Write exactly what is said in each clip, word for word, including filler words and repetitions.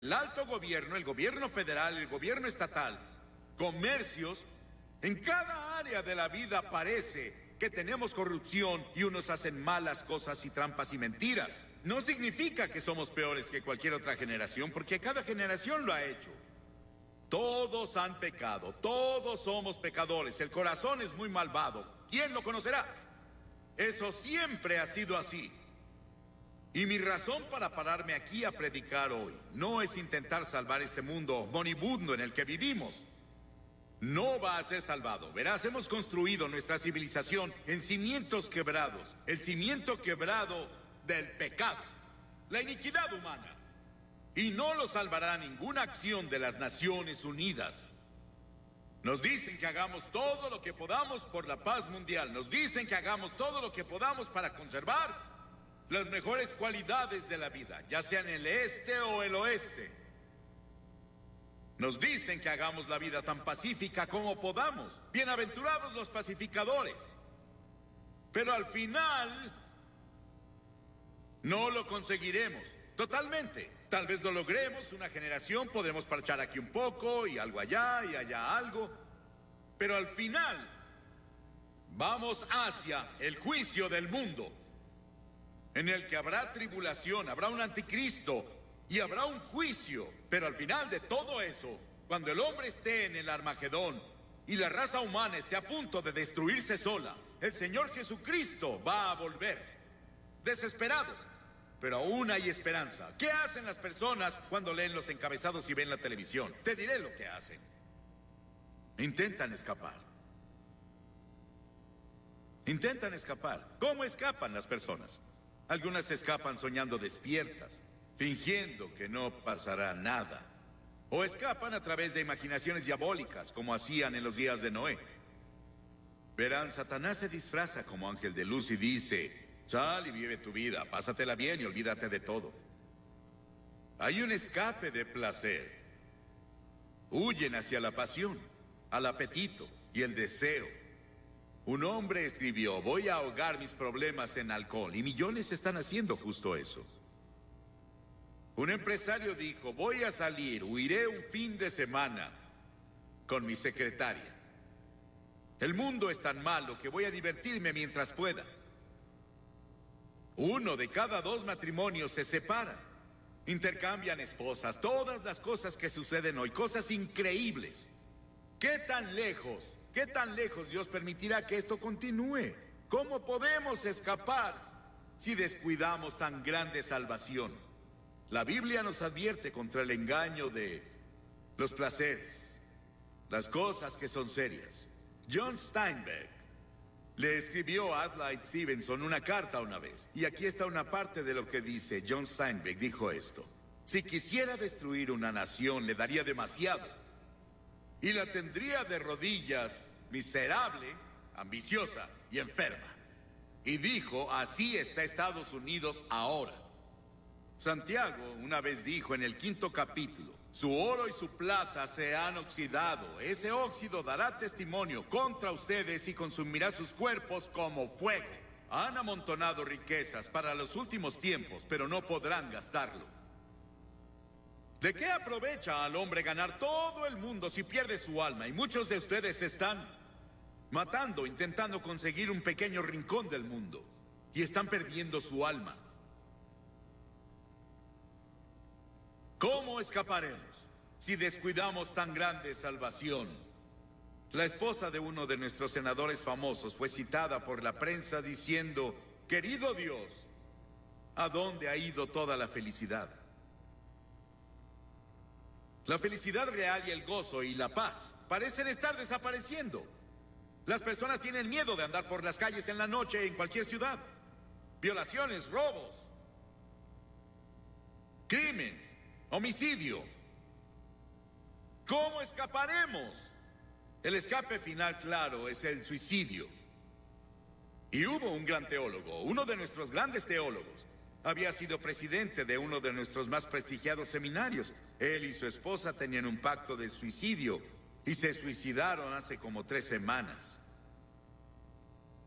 el alto gobierno, el gobierno federal, el gobierno estatal, comercios, en cada área de la vida parece que tenemos corrupción y unos hacen malas cosas y trampas y mentiras. No significa que somos peores que cualquier otra generación, porque cada generación lo ha hecho. Todos han pecado, todos somos pecadores, el corazón es muy malvado. ¿Quién lo conocerá? Eso siempre ha sido así. Y mi razón para pararme aquí a predicar hoy no es intentar salvar este mundo moribundo en el que vivimos. No va a ser salvado. Verás, hemos construido nuestra civilización en cimientos quebrados. El cimiento quebrado del pecado, la iniquidad humana. Y no lo salvará ninguna acción de las Naciones Unidas. Nos dicen que hagamos todo lo que podamos por la paz mundial. Nos dicen que hagamos todo lo que podamos para conservar las mejores cualidades de la vida, ya sea en el este o el oeste. Nos dicen que hagamos la vida tan pacífica como podamos. Bienaventurados los pacificadores. Pero al final no lo conseguiremos totalmente. Tal vez lo logremos, una generación, podemos parchar aquí un poco y algo allá y allá algo. Pero al final vamos hacia el juicio del mundo, en el que habrá tribulación, habrá un anticristo y habrá un juicio. Pero al final de todo eso, cuando el hombre esté en el Armagedón y la raza humana esté a punto de destruirse sola, el Señor Jesucristo va a volver, desesperado. Pero aún hay esperanza. ¿Qué hacen las personas cuando leen los encabezados y ven la televisión? Te diré lo que hacen. Intentan escapar. Intentan escapar. ¿Cómo escapan las personas? Algunas escapan soñando despiertas, fingiendo que no pasará nada. O escapan a través de imaginaciones diabólicas, como hacían en los días de Noé. Verán, Satanás se disfraza como ángel de luz y dice: sal y vive tu vida, pásatela bien y olvídate de todo. Hay un escape de placer. Huyen hacia la pasión, al apetito y el deseo. Un hombre escribió: voy a ahogar mis problemas en alcohol, y millones están haciendo justo eso. Un empresario dijo: voy a salir, huiré un fin de semana con mi secretaria. El mundo es tan malo que voy a divertirme mientras pueda. Uno de cada dos matrimonios se separan, intercambian esposas, todas las cosas que suceden hoy, cosas increíbles. ¿Qué tan lejos, qué tan lejos Dios permitirá que esto continúe? ¿Cómo podemos escapar si descuidamos tan grande salvación? La Biblia nos advierte contra el engaño de los placeres, las cosas que son serias. John Steinbeck le escribió a Adlai Stevenson una carta una vez, y aquí está una parte de lo que dice. John Steinbeck dijo esto: si quisiera destruir una nación, le daría demasiado, y la tendría de rodillas, miserable, ambiciosa y enferma. Y dijo: así está Estados Unidos ahora. Santiago una vez dijo en el quinto capítulo: su oro y su plata se han oxidado. Ese óxido dará testimonio contra ustedes y consumirá sus cuerpos como fuego. Han amontonado riquezas para los últimos tiempos, pero no podrán gastarlo. ¿De qué aprovecha al hombre ganar todo el mundo si pierde su alma? Y muchos de ustedes están matando, intentando conseguir un pequeño rincón del mundo, y están perdiendo su alma. ¿Cómo escaparemos si descuidamos tan grande salvación? La esposa de uno de nuestros senadores famosos fue citada por la prensa diciendo: querido Dios, ¿a dónde ha ido toda la felicidad? La felicidad real y el gozo y la paz parecen estar desapareciendo. Las personas tienen miedo de andar por las calles en la noche en cualquier ciudad. Violaciones, robos, crimen, homicidio. ¿Cómo escaparemos? El escape final, claro, es el suicidio. Y hubo un gran teólogo, uno de nuestros grandes teólogos. Había sido presidente de uno de nuestros más prestigiados seminarios. Él y su esposa tenían un pacto de suicidio y se suicidaron hace como tres semanas.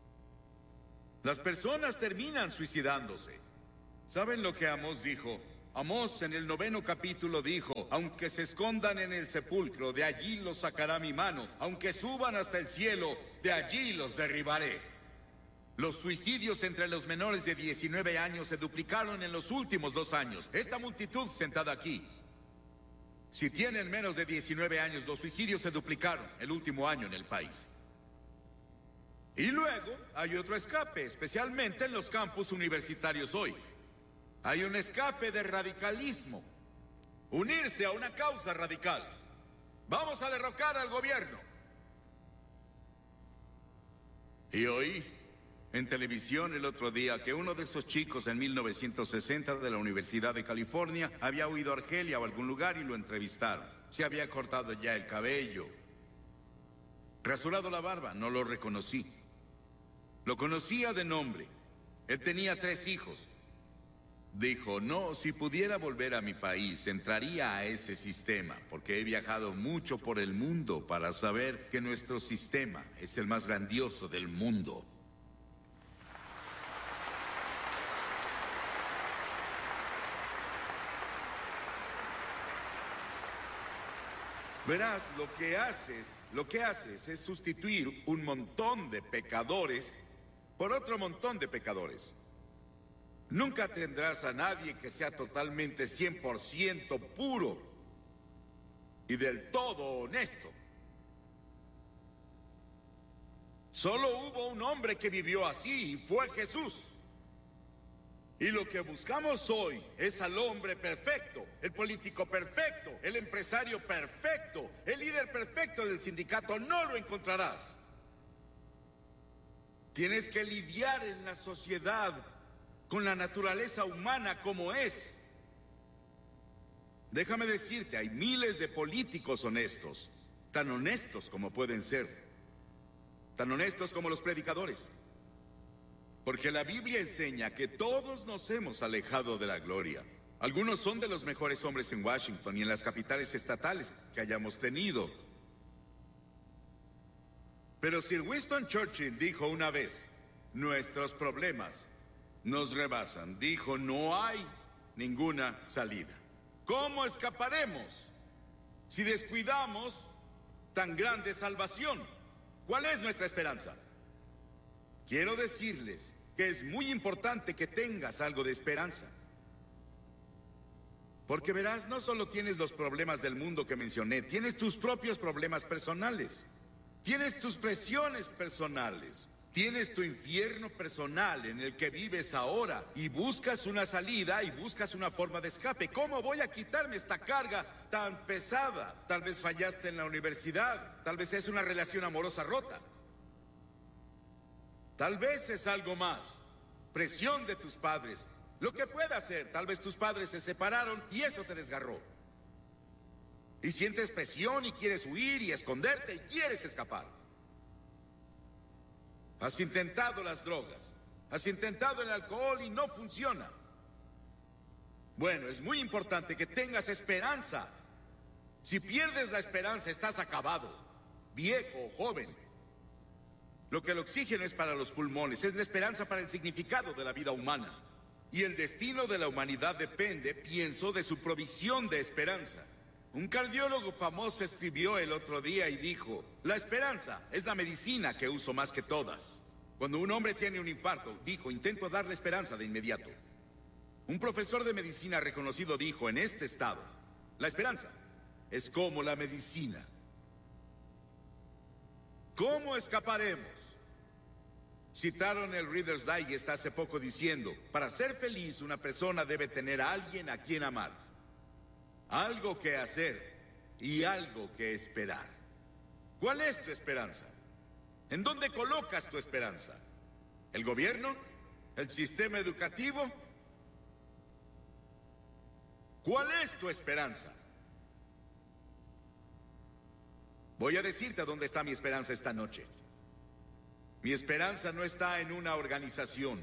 Las personas terminan suicidándose. ¿Saben lo que Amós dijo? Amós en el noveno capítulo dijo: aunque se escondan en el sepulcro, de allí los sacará mi mano. Aunque suban hasta el cielo, de allí los derribaré. Los suicidios entre los menores de diecinueve años se duplicaron en los últimos dos años. Esta multitud sentada aquí, si tienen menos de diecinueve años, los suicidios se duplicaron el último año en el país. Y luego hay otro escape, especialmente en los campus universitarios hoy. Hay un escape de radicalismo. Unirse a una causa radical. Vamos a derrocar al gobierno. Y oí en televisión el otro día que uno de esos chicos en mil novecientos sesenta de la Universidad de California había huido a Argelia o algún lugar y lo entrevistaron. Se había cortado ya el cabello, rasurado la barba. No lo reconocí. Lo conocía de nombre. Él tenía tres hijos. Dijo: no, si pudiera volver a mi país, entraría a ese sistema, porque he viajado mucho por el mundo para saber que nuestro sistema es el más grandioso del mundo. Verás, lo que haces, lo que haces es sustituir un montón de pecadores por otro montón de pecadores. Nunca tendrás a nadie que sea totalmente cien por ciento puro y del todo honesto. Solo hubo un hombre que vivió así y fue Jesús. Y lo que buscamos hoy es al hombre perfecto, el político perfecto, el empresario perfecto, el líder perfecto del sindicato. No lo encontrarás. Tienes que lidiar en la sociedad con la naturaleza humana como es. Déjame decirte, hay miles de políticos honestos, tan honestos como pueden ser, tan honestos como los predicadores. Porque la Biblia enseña que todos nos hemos alejado de la gloria. Algunos son de los mejores hombres en Washington y en las capitales estatales que hayamos tenido. Pero Sir Winston Churchill dijo una vez: nuestros problemas nos rebasan. Dijo: no hay ninguna salida. ¿Cómo escaparemos si descuidamos tan grande salvación? ¿Cuál es nuestra esperanza? Quiero decirles que es muy importante que tengas algo de esperanza. Porque verás, no solo tienes los problemas del mundo que mencioné, tienes tus propios problemas personales. Tienes tus presiones personales. Tienes tu infierno personal en el que vives ahora y buscas una salida y buscas una forma de escape. ¿Cómo voy a quitarme esta carga tan pesada? Tal vez fallaste en la universidad, tal vez es una relación amorosa rota. Tal vez es algo más, presión de tus padres. Lo que pueda ser, tal vez tus padres se separaron y eso te desgarró. Y sientes presión y quieres huir y esconderte y quieres escapar. Has intentado las drogas, has intentado el alcohol y no funciona. Bueno, es muy importante que tengas esperanza. Si pierdes la esperanza, estás acabado, viejo o joven. Lo que el oxígeno es para los pulmones es la esperanza para el significado de la vida humana. Y el destino de la humanidad depende, pienso, de su provisión de esperanza. Un cardiólogo famoso escribió el otro día y dijo: la esperanza es la medicina que uso más que todas. Cuando un hombre tiene un infarto, dijo, intento darle esperanza de inmediato. Un profesor de medicina reconocido dijo, en este estado, la esperanza es como la medicina. ¿Cómo escaparemos? Citaron el Reader's Digest hace poco diciendo: para ser feliz una persona debe tener a alguien a quien amar, algo que hacer y algo que esperar. ¿Cuál es tu esperanza? ¿En dónde colocas tu esperanza? ¿El gobierno? ¿El sistema educativo? ¿Cuál es tu esperanza? Voy a decirte a dónde está mi esperanza esta noche. Mi esperanza no está en una organización.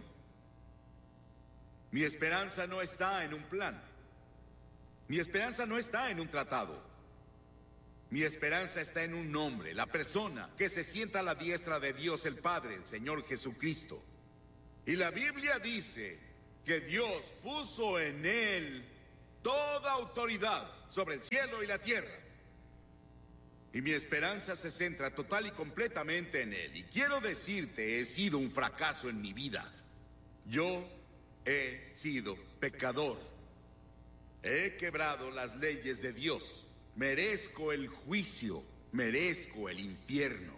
Mi esperanza no está en un plan. Mi esperanza no está en un tratado. Mi esperanza está en un nombre, la persona que se sienta a la diestra de Dios el Padre, el Señor Jesucristo. Y la Biblia dice que Dios puso en Él toda autoridad sobre el cielo y la tierra. Y mi esperanza se centra total y completamente en Él. Y quiero decirte, he sido un fracaso en mi vida. Yo he sido pecador. He quebrado las leyes de Dios. Merezco el juicio. Merezco el infierno.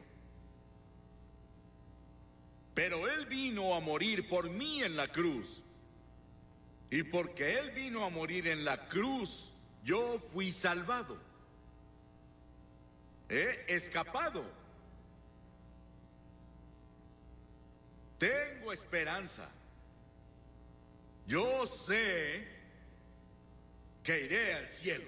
Pero Él vino a morir por mí en la cruz. Y porque Él vino a morir en la cruz, yo fui salvado. He escapado. Tengo esperanza. Yo sé que iré al cielo.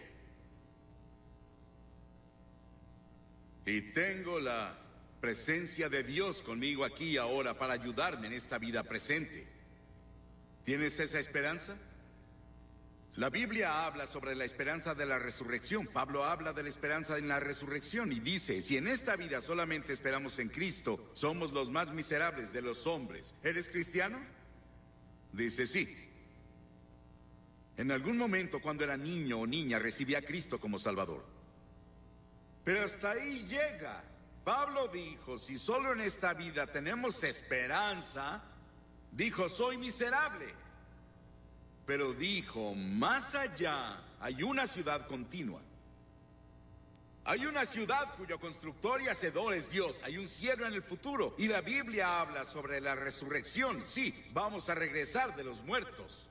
Y tengo la presencia de Dios conmigo aquí y ahora para ayudarme en esta vida presente. ¿Tienes esa esperanza? La Biblia habla sobre la esperanza de la resurrección. Pablo habla de la esperanza en la resurrección y dice, si en esta vida solamente esperamos en Cristo, somos los más miserables de los hombres. ¿Eres cristiano? Dice, sí. En algún momento cuando era niño o niña recibí a Cristo como Salvador. Pero hasta ahí llega. Pablo dijo, si solo en esta vida tenemos esperanza, dijo, soy miserable. Pero dijo, más allá hay una ciudad continua. Hay una ciudad cuyo constructor y hacedor es Dios. Hay un cielo en el futuro. Y la Biblia habla sobre la resurrección. Sí, vamos a regresar de los muertos.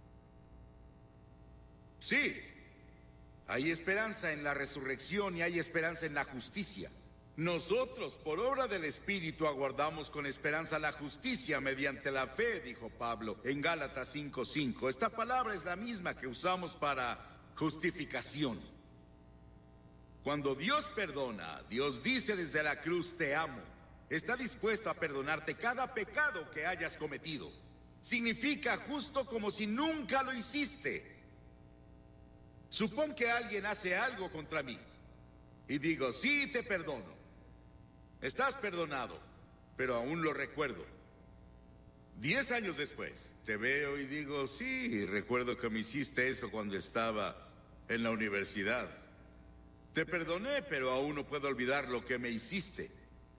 Sí, hay esperanza en la resurrección y hay esperanza en la justicia. Nosotros, por obra del Espíritu, aguardamos con esperanza la justicia mediante la fe, dijo Pablo en Gálatas cinco cinco. Esta palabra es la misma que usamos para justificación. Cuando Dios perdona, Dios dice desde la cruz, te amo. Está dispuesto a perdonarte cada pecado que hayas cometido. Significa justo como si nunca lo hiciste. Supón que alguien hace algo contra mí y digo, sí, te perdono. Estás perdonado, pero aún lo recuerdo. Diez años después, te veo y digo, sí, recuerdo que me hiciste eso cuando estaba en la universidad. Te perdoné, pero aún no puedo olvidar lo que me hiciste.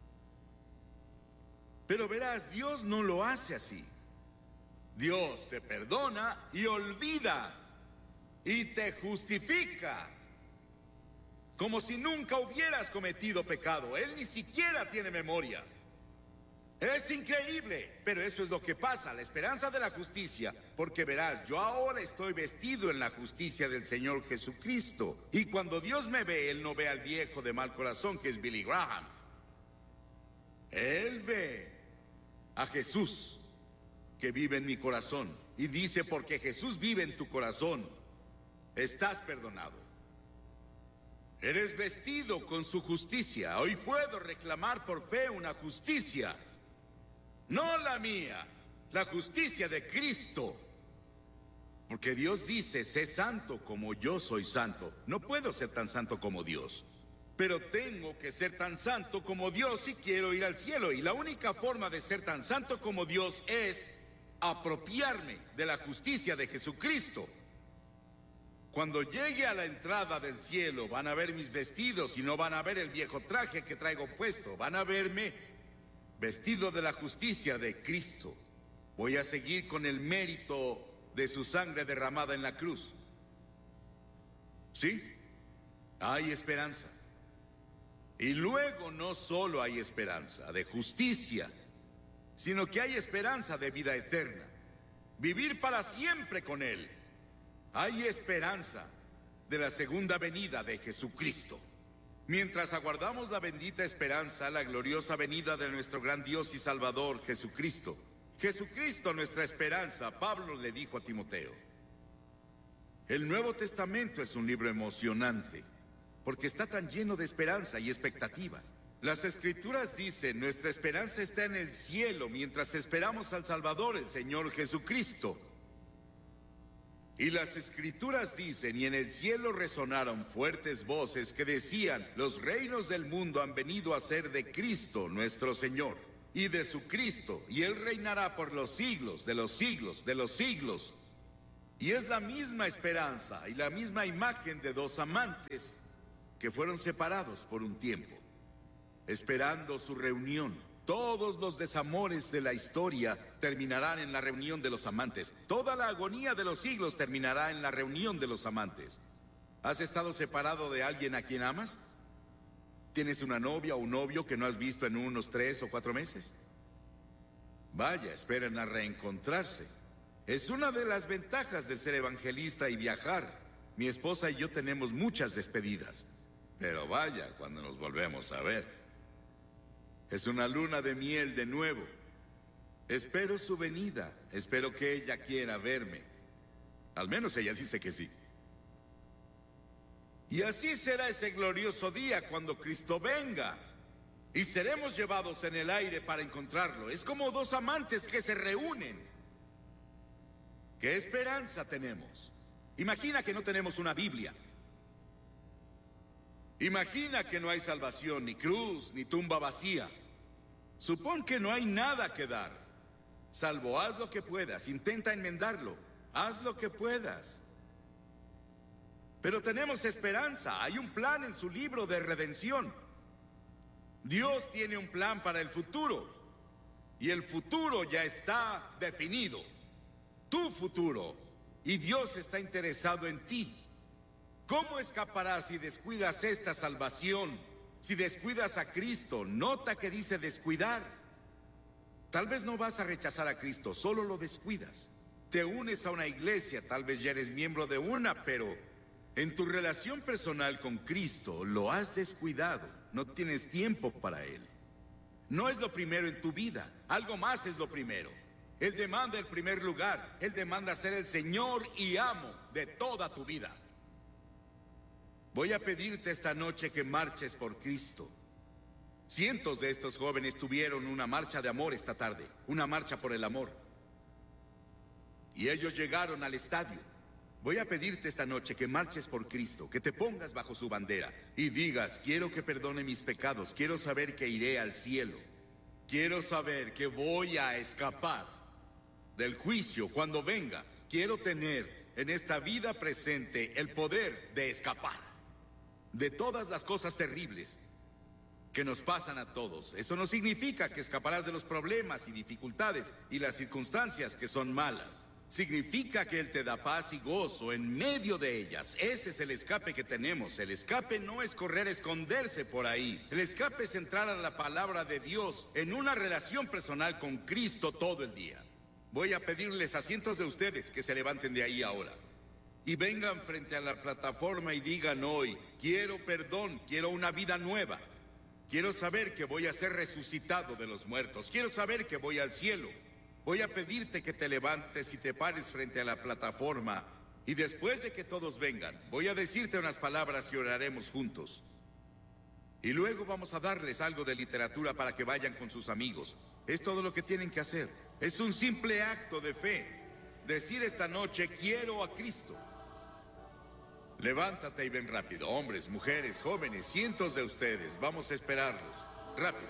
Pero verás, Dios no lo hace así. Dios te perdona y olvida. Y te justifica. Como si nunca hubieras cometido pecado. Él ni siquiera tiene memoria. Es increíble, pero eso es lo que pasa, la esperanza de la justicia. Porque verás, yo ahora estoy vestido en la justicia del Señor Jesucristo. Y cuando Dios me ve, Él no ve al viejo de mal corazón que es Billy Graham. Él ve a Jesús, que vive en mi corazón. Y dice, porque Jesús vive en tu corazón, estás perdonado. Eres vestido con su justicia. Hoy puedo reclamar por fe una justicia. No la mía, la justicia de Cristo. Porque Dios dice, sé santo como yo soy santo. No puedo ser tan santo como Dios. Pero tengo que ser tan santo como Dios si quiero ir al cielo. Y la única forma de ser tan santo como Dios es apropiarme de la justicia de Jesucristo. Cuando llegue a la entrada del cielo, van a ver mis vestidos y no van a ver el viejo traje que traigo puesto. Van a verme vestido de la justicia de Cristo. Voy a seguir con el mérito de su sangre derramada en la cruz. ¿Sí? Hay esperanza. Y luego no solo hay esperanza de justicia, sino que hay esperanza de vida eterna. Vivir para siempre con Él. Hay esperanza de la segunda venida de Jesucristo. Mientras aguardamos la bendita esperanza, la gloriosa venida de nuestro gran Dios y Salvador, Jesucristo. Jesucristo, nuestra esperanza, Pablo le dijo a Timoteo. El Nuevo Testamento es un libro emocionante, porque está tan lleno de esperanza y expectativa. Las Escrituras dicen, nuestra esperanza está en el cielo, mientras esperamos al Salvador, el Señor Jesucristo. Y las Escrituras dicen, y en el cielo resonaron fuertes voces que decían, los reinos del mundo han venido a ser de Cristo nuestro Señor, y de su Cristo, y Él reinará por los siglos de los siglos de los siglos. Y es la misma esperanza y la misma imagen de dos amantes que fueron separados por un tiempo, esperando su reunión. Todos los desamores de la historia terminarán en la reunión de los amantes. Toda la agonía de los siglos terminará en la reunión de los amantes. ¿Has estado separado de alguien a quien amas? ¿Tienes una novia o un novio que no has visto en unos tres o cuatro meses? Vaya, esperan a reencontrarse. Es una de las ventajas de ser evangelista y viajar. Mi esposa y yo tenemos muchas despedidas. Pero vaya, cuando nos volvemos a ver. Es una luna de miel de nuevo. Espero su venida. Espero que ella quiera verme. Al menos ella dice que sí. Y así será ese glorioso día cuando Cristo venga. Y seremos llevados en el aire para encontrarlo. Es como dos amantes que se reúnen. ¿Qué esperanza tenemos? Imagina que no tenemos una Biblia. Imagina que no hay salvación, ni cruz, ni tumba vacía. Supón que no hay nada que dar. Salvo haz lo que puedas, intenta enmendarlo. Haz lo que puedas. Pero tenemos esperanza, hay un plan en su libro de redención. Dios tiene un plan para el futuro. Y el futuro ya está definido. Tu futuro. Y Dios está interesado en ti. ¿Cómo escaparás si descuidas esta salvación? Si descuidas a Cristo, nota que dice descuidar. Tal vez no vas a rechazar a Cristo, solo lo descuidas. Te unes a una iglesia, tal vez ya eres miembro de una, pero en tu relación personal con Cristo lo has descuidado. No tienes tiempo para Él. No es lo primero en tu vida, algo más es lo primero. Él demanda el primer lugar, Él demanda ser el Señor y amo de toda tu vida. Voy a pedirte esta noche que marches por Cristo. Cientos de estos jóvenes tuvieron una marcha de amor esta tarde, una marcha por el amor. Y ellos llegaron al estadio. Voy a pedirte esta noche que marches por Cristo, que te pongas bajo su bandera y digas, quiero que perdone mis pecados, quiero saber que iré al cielo. Quiero saber que voy a escapar del juicio cuando venga. Quiero tener en esta vida presente el poder de escapar de todas las cosas terribles que nos pasan a todos. Eso no significa que escaparás de los problemas y dificultades y las circunstancias que son malas. Significa que Él te da paz y gozo en medio de ellas. Ese es el escape que tenemos. El escape no es correr a esconderse por ahí. El escape es entrar a la palabra de Dios en una relación personal con Cristo todo el día. Voy a pedirles a cientos de ustedes que se levanten de ahí ahora y vengan frente a la plataforma y digan hoy, quiero perdón, quiero una vida nueva. Quiero saber que voy a ser resucitado de los muertos. Quiero saber que voy al cielo. Voy a pedirte que te levantes y te pares frente a la plataforma. Y después de que todos vengan, voy a decirte unas palabras y oraremos juntos. Y luego vamos a darles algo de literatura para que vayan con sus amigos. Es todo lo que tienen que hacer. Es un simple acto de fe. Decir esta noche, quiero a Cristo. Levántate y ven rápido. Hombres, mujeres, jóvenes, cientos de ustedes. Vamos a esperarlos. Rápido.